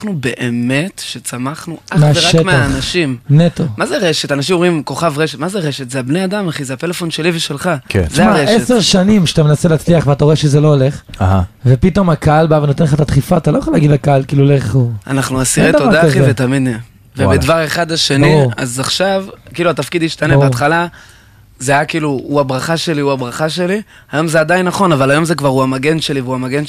אנחנו באמת שצמחנו אך ורק מהאנשים. נטו. מה זה רשת? אנשים אומרים כוכב רשת. מה זה רשת? זה הבני אדם, אחי, זה הפלאפון שלי ושלך. כן. זה הרשת. 10 שנים שאתה מנסה להצליח ואתה רואה שזה לא הולך, ופתאום הקהל בא ונותן לך את הדחיפה, אתה לא יכול להגיד לקהל, כאילו לך הוא. אנחנו אסירי תודה, אחי, ותמיד נהיה. ובדבר אחד השני, אז עכשיו, כאילו התפקיד השתנה בהתחלה, זה היה כאילו, הוא הברכה שלי, הוא הברכה שלי, היום זה עדיין נכון, אבל היום זה כבר הוא המגן שלי, והוא המגן